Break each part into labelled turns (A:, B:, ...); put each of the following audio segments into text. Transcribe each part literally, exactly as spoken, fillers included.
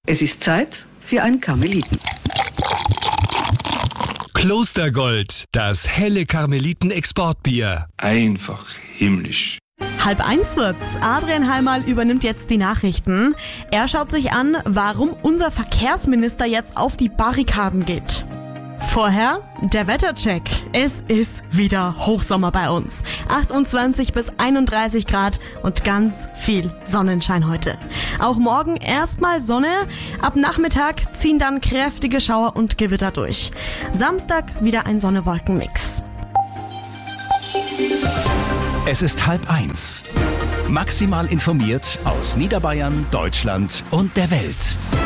A: Es ist Zeit für ein Karmeliten.
B: Klostergold, das helle Karmeliten-Exportbier.
C: Einfach himmlisch.
D: Halb eins wird's. Adrian Heimal übernimmt jetzt die Nachrichten. Er schaut sich an, warum unser Verkehrsminister jetzt auf die Barrikaden geht. Vorher der Wettercheck. Es ist wieder Hochsommer bei uns. achtundzwanzig bis einunddreißig Grad und ganz viel Sonnenschein heute. Auch morgen erstmal Sonne. Ab Nachmittag ziehen dann kräftige Schauer und Gewitter durch. Samstag wieder ein Sonne-Wolken-Mix.
E: Es ist halb eins. Maximal informiert aus Niederbayern, Deutschland und der Welt.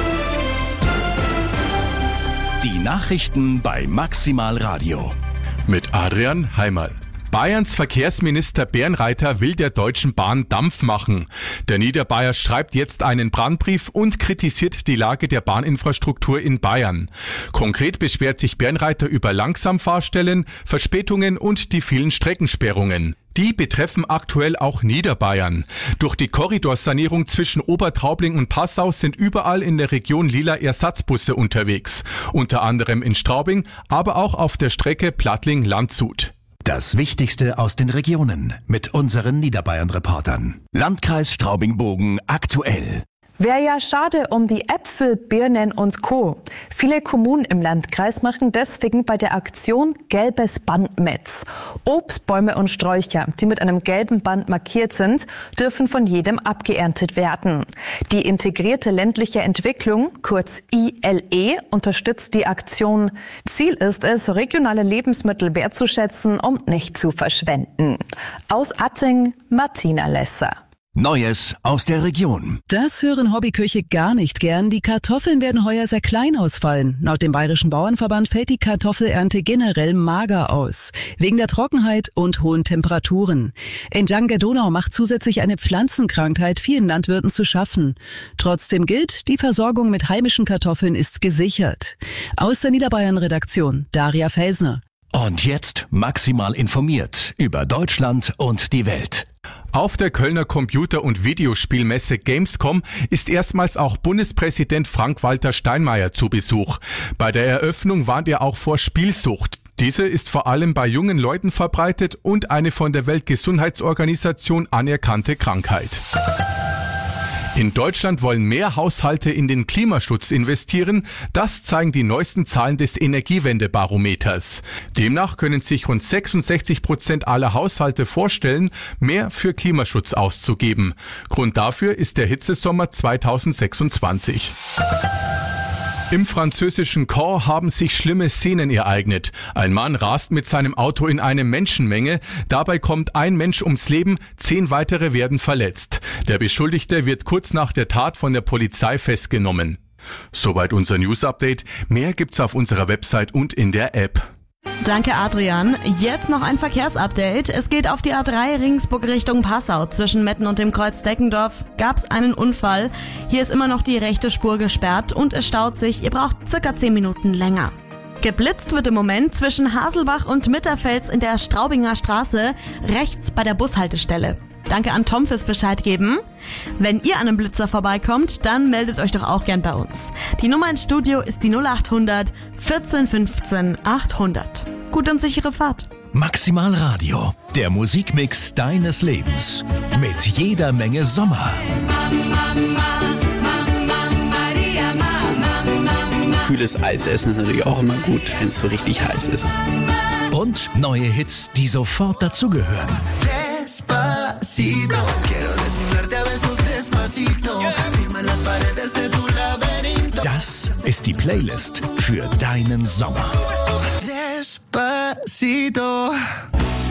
E: Die Nachrichten bei Maximal Radio.
F: Mit Adrian Heimal. Bayerns Verkehrsminister Bernreiter will der Deutschen Bahn Dampf machen. Der Niederbayer schreibt jetzt einen Brandbrief und kritisiert die Lage der Bahninfrastruktur in Bayern. Konkret beschwert sich Bernreiter über Langsamfahrstellen, Verspätungen und die vielen Streckensperrungen. Die betreffen aktuell auch Niederbayern. Durch die Korridorsanierung zwischen Obertraubling und Passau sind überall in der Region lila Ersatzbusse unterwegs. Unter anderem in Straubing, aber auch auf der Strecke Plattling-Landshut.
E: Das Wichtigste aus den Regionen mit unseren Niederbayern-Reportern. Landkreis Straubing-Bogen aktuell.
G: Wäre ja schade um die Äpfel, Birnen und Co. Viele Kommunen im Landkreis machen deswegen bei der Aktion Gelbes Band mit. Obstbäume und Sträucher, die mit einem gelben Band markiert sind, dürfen von jedem abgeerntet werden. Die integrierte ländliche Entwicklung, kurz I L E, unterstützt die Aktion. Ziel ist es, regionale Lebensmittel wertzuschätzen und nicht zu verschwenden. Aus Atting, Martina Lesser.
E: Neues aus der Region.
H: Das hören Hobbyköche gar nicht gern. Die Kartoffeln werden heuer sehr klein ausfallen. Laut dem Bayerischen Bauernverband fällt die Kartoffelernte generell mager aus. Wegen der Trockenheit und hohen Temperaturen. Entlang der Donau macht zusätzlich eine Pflanzenkrankheit vielen Landwirten zu schaffen. Trotzdem gilt, die Versorgung mit heimischen Kartoffeln ist gesichert. Aus der Niederbayern-Redaktion, Daria Felsner.
E: Und jetzt maximal informiert über Deutschland und die Welt.
F: Auf der Kölner Computer- und Videospielmesse Gamescom ist erstmals auch Bundespräsident Frank-Walter Steinmeier zu Besuch. Bei der Eröffnung warnt er auch vor Spielsucht. Diese ist vor allem bei jungen Leuten verbreitet und eine von der Weltgesundheitsorganisation anerkannte Krankheit. In Deutschland wollen mehr Haushalte in den Klimaschutz investieren. Das zeigen die neuesten Zahlen des Energiewendebarometers. Demnach können sich rund sechsundsechzig Prozent aller Haushalte vorstellen, mehr für Klimaschutz auszugeben. Grund dafür ist der Hitzesommer zweitausendsechsundzwanzig. Im französischen Caen haben sich schlimme Szenen ereignet. Ein Mann rast mit seinem Auto in eine Menschenmenge. Dabei kommt ein Mensch ums Leben, zehn weitere werden verletzt. Der Beschuldigte wird kurz nach der Tat von der Polizei festgenommen. Soweit unser News-Update. Mehr gibt's auf unserer Website und in der App.
D: Danke, Adrian. Jetzt noch ein Verkehrsupdate. Es geht auf die A drei Regensburg Richtung Passau. Zwischen Metten und dem Kreuz Deckendorf gab es einen Unfall. Hier ist immer noch die rechte Spur gesperrt und es staut sich. Ihr braucht circa zehn Minuten länger. Geblitzt wird im Moment zwischen Haselbach und Mitterfels in der Straubinger Straße, rechts bei der Bushaltestelle. Danke an Tom fürs Bescheid geben. Wenn ihr an einem Blitzer vorbeikommt, dann meldet euch doch auch gern bei uns. Die Nummer ins Studio ist die null acht hundert vierzehn fünfzehn achthundert. Gut und sichere Fahrt.
E: Maximal Radio, der Musikmix deines Lebens. Mit jeder Menge Sommer.
I: Kühles Eis essen ist natürlich auch immer gut, wenn es so richtig heiß ist.
E: Und neue Hits, die sofort dazugehören. Das ist die Playlist für deinen Sommer.
J: Despacito.